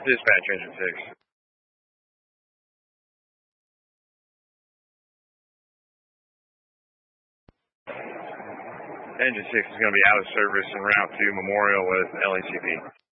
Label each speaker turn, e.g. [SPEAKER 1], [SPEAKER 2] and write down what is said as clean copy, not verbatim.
[SPEAKER 1] Dispatch Engine 6. Engine 6 is going to be out of service en route to Memorial with LACP.